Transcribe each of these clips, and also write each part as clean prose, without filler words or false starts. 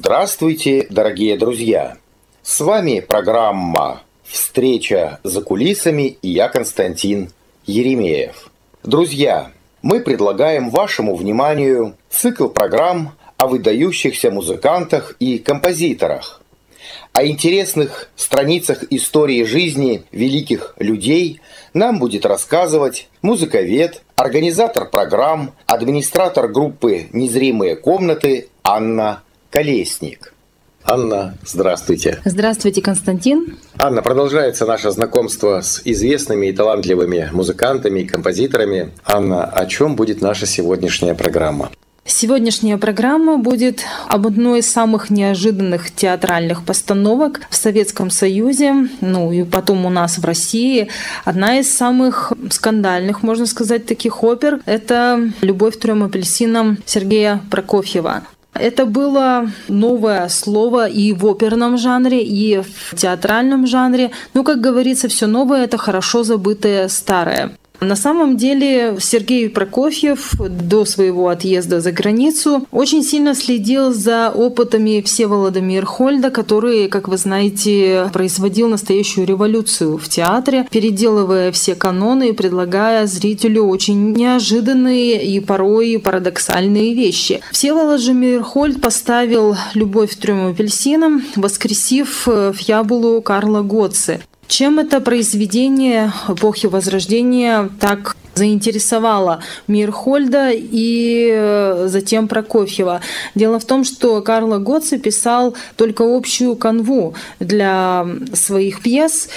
Здравствуйте, дорогие друзья! С вами программа «Встреча за кулисами» и я, Константин Еремеев. Друзья, мы предлагаем вашему вниманию цикл программ о выдающихся музыкантах и композиторах, о интересных страницах истории жизни великих людей нам будет рассказывать музыковед, организатор программ, администратор группы «Незримые комнаты» Анна Колесник. Анна, здравствуйте. Здравствуйте, Константин. Анна, продолжается наше знакомство с известными и талантливыми музыкантами и композиторами. Анна, о чем будет наша сегодняшняя программа? Сегодняшняя программа будет об одной из самых неожиданных театральных постановок в Советском Союзе, и потом у нас в России. Одна из самых скандальных, можно сказать, таких опер – это «Любовь трем апельсинам» Сергея Прокофьева. Это было новое слово и в оперном жанре, и в театральном жанре. Как говорится, все новое – это хорошо забытое старое. На самом деле Сергей Прокофьев до своего отъезда за границу очень сильно следил за опытами Всеволода Мейерхольда, который, как вы знаете, производил настоящую революцию в театре, переделывая все каноны и предлагая зрителю очень неожиданные и порой парадоксальные вещи. Всеволод же Мейерхольд поставил «Любовь трем апельсинам», воскресив фьябулу Карла Гоцци. Чем это произведение эпохи Возрождения так заинтересовало Мейерхольда и затем Прокофьева? Дело в том, что Карло Гоцци писал только общую канву для своих пьес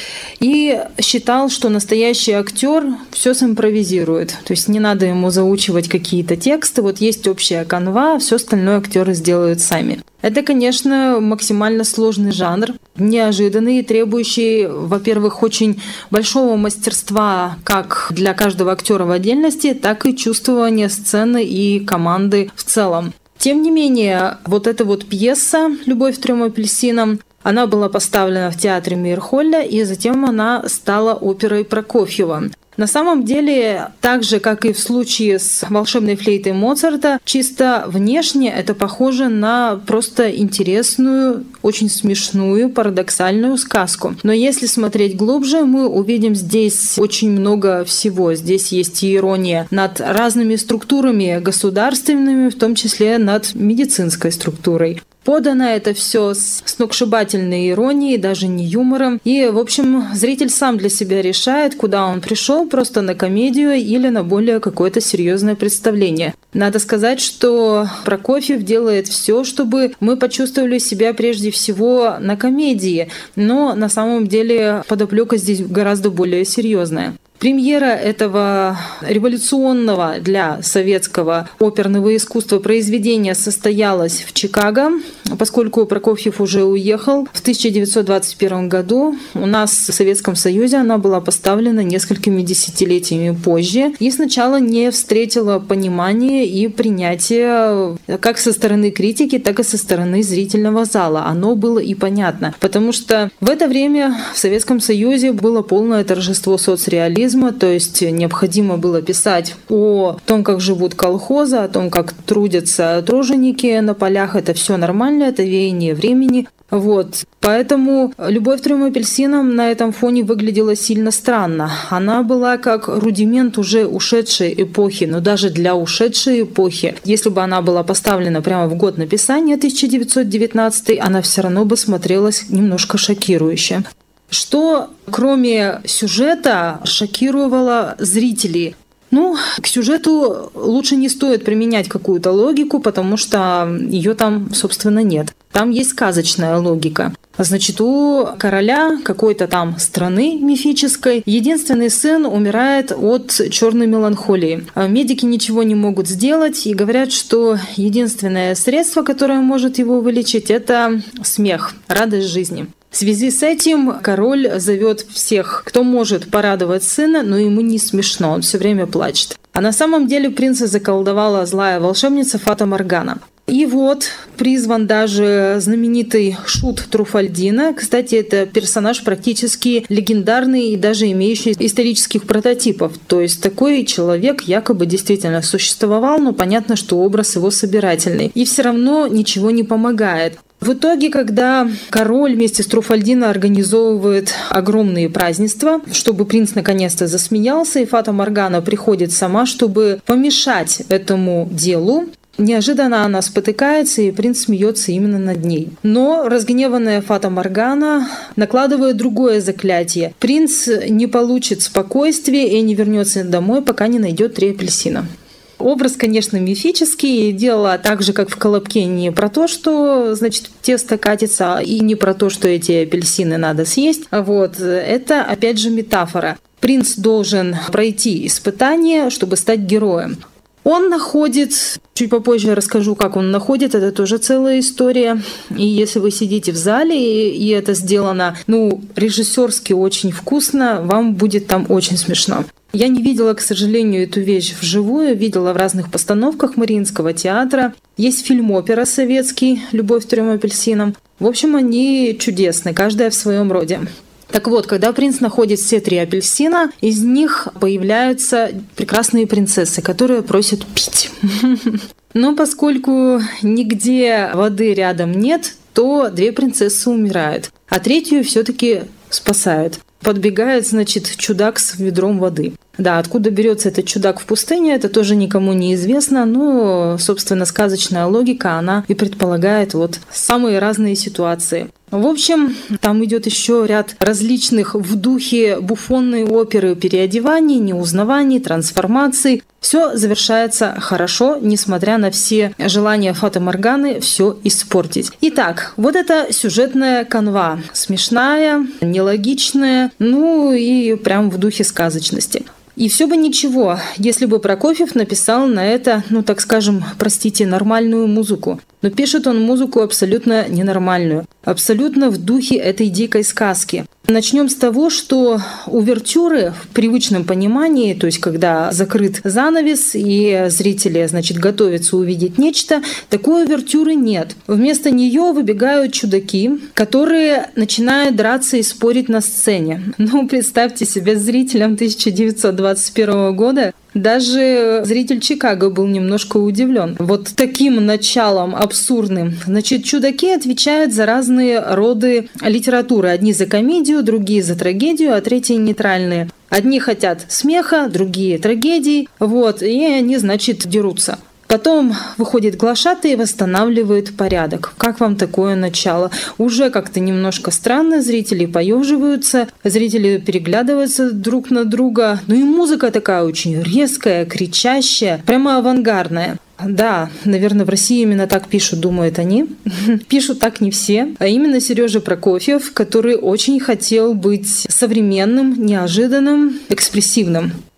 и считал, что настоящий актер все симпровизирует. То есть не надо ему заучивать какие-то тексты. Есть общая канва, все остальное актеры сделают сами. Это, конечно, максимально сложный жанр, неожиданный и требующий, во-первых, очень большого мастерства как для каждого актера в отдельности, так и чувствования сцены и команды в целом. Тем не менее, эта пьеса «Любовь трем апельсинам», она была поставлена в театре Мейерхольда, и затем она стала оперой Прокофьева. На самом деле, так же, как и в случае с «Волшебной флейтой» Моцарта, чисто внешне это похоже на просто интересную, очень смешную, парадоксальную сказку. Но если смотреть глубже, мы увидим здесь очень много всего. Здесь есть и ирония над разными структурами государственными, в том числе над медицинской структурой. Подано это все с сногсшибательной иронией, даже не юмором. И, в общем, зритель сам для себя решает, куда он пришел, просто на комедию или на более какое-то серьезное представление. Надо сказать, что Прокофьев делает все, чтобы мы почувствовали себя прежде всего на комедии. Но на самом деле подоплека здесь гораздо более серьезная. Премьера этого революционного для советского оперного искусства произведения состоялась в Чикаго, поскольку Прокофьев уже уехал в 1921 году. У нас в Советском Союзе она была поставлена несколькими десятилетиями позже и сначала не встретила понимания и принятия как со стороны критики, так и со стороны зрительного зала. Оно было и понятно, потому что в это время в Советском Союзе было полное торжество соцреализма, то есть необходимо было писать о том, как живут колхозы, о том, как трудятся труженики на полях. Это все нормально, это веяние времени. Поэтому «Любовь трем апельсинам» на этом фоне выглядела сильно странно. Она была как рудимент уже ушедшей эпохи, но даже для ушедшей эпохи, если бы она была поставлена прямо в год написания, 1919, она все равно бы смотрелась немножко шокирующе. Что, кроме сюжета, шокировало зрителей? К сюжету лучше не стоит применять какую-то логику, потому что ее там, собственно, нет. Там есть сказочная логика. У короля какой-то там страны мифической единственный сын умирает от черной меланхолии. Медики ничего не могут сделать и говорят, что единственное средство, которое может его вылечить, это смех, радость жизни. В связи с этим король зовет всех, кто может порадовать сына, но ему не смешно, он все время плачет. А на самом деле принца заколдовала злая волшебница Фата Моргана. И призван даже знаменитый шут Труфальдино. Кстати, это персонаж практически легендарный и даже имеющий исторических прототипов. То есть такой человек якобы действительно существовал, но понятно, что образ его собирательный. И все равно ничего не помогает. В итоге, когда король вместе с Труфальдино организовывает огромные празднества, чтобы принц наконец-то засмеялся, и Фата Моргана приходит сама, чтобы помешать этому делу, неожиданно она спотыкается, и принц смеется именно над ней. Но разгневанная Фата Моргана накладывает другое заклятие. Принц не получит спокойствия и не вернется домой, пока не найдет 3 апельсина. Образ, конечно, мифический. Дело так же, как в «Колобке», не про то, что, значит, тесто катится, и не про то, что эти апельсины надо съесть. Это, опять же, метафора. Принц должен пройти испытание, чтобы стать героем. Он находит, чуть попозже расскажу, как он находит, это тоже целая история. И если вы сидите в зале, и это сделано, режиссерски очень вкусно, вам будет там очень смешно. Я не видела, к сожалению, эту вещь вживую, видела в разных постановках Мариинского театра. Есть фильм-опера советский «Любовь 3 апельсинам». В общем, они чудесны, каждая в своем роде. Так вот, когда принц находит все 3 апельсина, из них появляются прекрасные принцессы, которые просят пить. Но поскольку нигде воды рядом нет, то 2 принцессы умирают, а 3-ю все-таки спасают. Подбегает, значит, чудак с ведром воды. Да, откуда берется этот чудак в пустыне, это тоже никому не известно, но, собственно, сказочная логика, она и предполагает самые разные ситуации. В общем, там идет еще ряд различных в духе буфонной оперы переодеваний, неузнаваний, трансформаций. Все завершается хорошо, несмотря на все желания Фаты Морганы все испортить. Итак, это сюжетная канва. Смешная, нелогичная, и прям в духе сказочности. И все бы ничего, если бы Прокофьев написал на это, так скажем, нормальную музыку. Но пишет он музыку абсолютно ненормальную, абсолютно в духе этой дикой сказки. Начнем с того, что увертюры в привычном понимании, то есть когда закрыт занавес и зрители, готовятся увидеть нечто, такой увертюры нет. Вместо нее выбегают чудаки, которые начинают драться и спорить на сцене. Представьте себе зрителям 1921 года. Даже зритель Чикаго был немножко удивлен таким началом абсурдным. Чудаки отвечают за разные роды литературы. Одни за комедию, другие за трагедию, а третьи нейтральные. Одни хотят смеха, другие трагедий. И они, дерутся. Потом выходит глашатай и восстанавливает порядок. Как вам такое начало? Уже как-то немножко странно, зрители поеживаются, зрители переглядываются друг на друга. И музыка такая очень резкая, кричащая, прямо авангардная. Да, наверное, в России именно так пишут, думают они. Пишут так не все, а именно Сережа Прокофьев, который очень хотел быть современным, неожиданным, экспрессивным.